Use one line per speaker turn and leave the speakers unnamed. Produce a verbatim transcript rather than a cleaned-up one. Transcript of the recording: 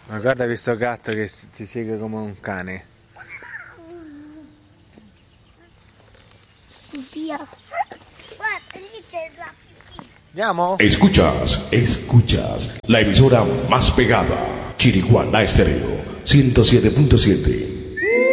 Ma guarda questo gatto che ti segue come un cane.
Via. Guarda, lì c'è la pipì.
Andiamo?
Escuchas, escuchas la emisora más pegada, Chiricuana Estéreo ciento siete punto siete.